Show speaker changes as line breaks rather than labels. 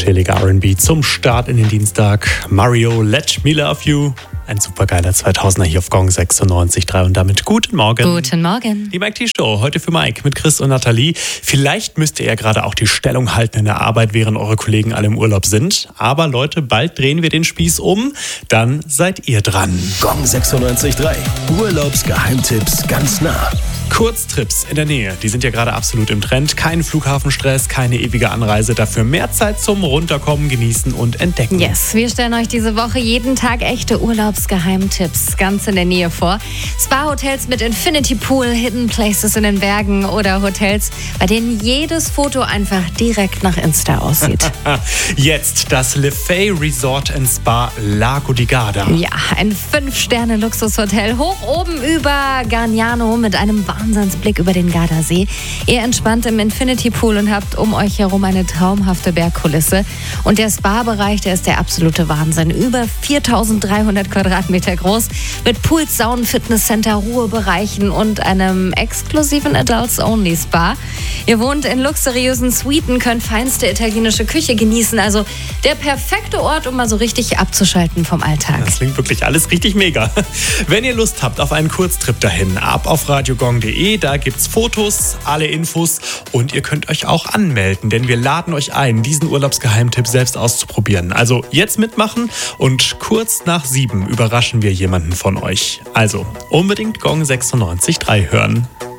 chilliger R&B zum Start in den Dienstag. Mario, Let Me Love You. Ein supergeiler 2000er hier auf Gong 96.3 und damit guten Morgen.
Guten Morgen.
Die Mike T Show, heute für Mike mit Chris und Nathalie. Vielleicht müsst ihr ja gerade auch die Stellung halten in der Arbeit, während eure Kollegen alle im Urlaub sind. Aber Leute, bald drehen wir den Spieß um. Dann seid ihr dran.
Gong 96.3. Urlaubsgeheimtipps ganz nah.
Kurztrips in der Nähe, die sind ja gerade absolut im Trend. Kein Flughafenstress, keine ewige Anreise, dafür mehr Zeit zum Runterkommen, Genießen und Entdecken.
Yes, wir stellen euch diese Woche jeden Tag echte Urlaubsgeheimtipps ganz in der Nähe vor. Spa-Hotels mit Infinity Pool, Hidden Places in den Bergen oder Hotels, bei denen jedes Foto einfach direkt nach Insta aussieht.
Jetzt das Le Fay Resort & Spa Lago di Garda.
Ja, ein 5-Sterne-Luxushotel hoch oben über Gargnano mit einem Wahnsinnsblick über den Gardasee. Ihr entspannt im Infinity Pool und habt um euch herum eine traumhafte Bergkulisse. Und der Spa-Bereich, der ist der absolute Wahnsinn. Über 4.300 Quadratmeter groß, mit Pools, Saunen, Fitnesscenter, Ruhebereichen und einem exklusiven Adults-Only-Spa. Ihr wohnt in luxuriösen Suiten, könnt feinste italienische Küche genießen. Also der perfekte Ort, um mal so richtig abzuschalten vom Alltag.
Das klingt wirklich alles richtig mega. Wenn ihr Lust habt auf einen Kurztrip dahin, ab auf radiogong.de. Da gibt's Fotos, alle Infos und ihr könnt euch auch anmelden, denn wir laden euch ein, diesen Urlaubsgeheimtipp selbst auszuprobieren. Also jetzt mitmachen und kurz nach 7 überraschen wir jemanden von euch. Also unbedingt Gong 96.3 hören.